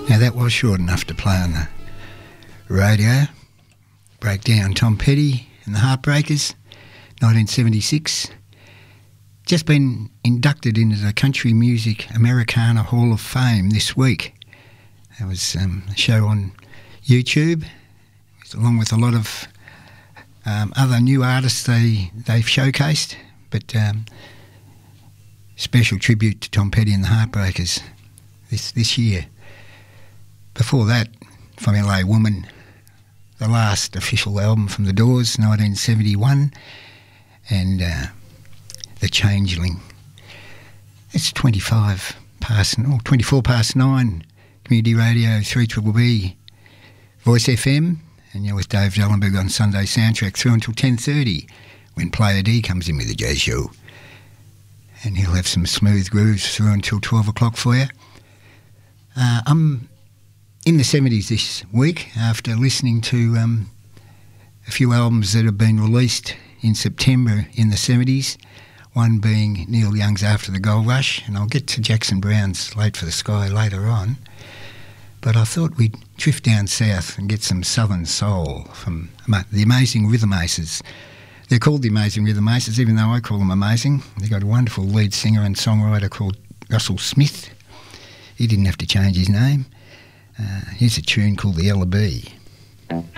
Now that was short enough to play on the radio. Breakdown, Tom Petty and the Heartbreakers, 1976. Just been inducted into the Country Music Americana Hall of Fame this week. There was a show on YouTube, along with a lot of other new artists they've showcased, but special tribute to Tom Petty and the Heartbreakers this year. Before that, from LA Woman, the last official album from The Doors, 1971, and The Changeling. It's 24 past 9, Community Radio, 3BBB, Voice FM, and you're with Dave Dellenberg on Sunday Soundtrack through until 10:30, when Player D comes in with the jazz show. And he'll have some smooth grooves through until 12 o'clock for you. I'm in the 70s this week after listening to a few albums that have been released in September in the 70s, one being Neil Young's After the Gold Rush, and I'll get to Jackson Browne's Late for the Sky later on. But I thought we'd drift down south and get some Southern soul from the Amazing Rhythm Aces. They're called the Amazing Rhythm Aces, even though I call them amazing. They've got a wonderful lead singer and songwriter called Russell Smith. He didn't have to change his name. Here's a tune called The Ella Bee.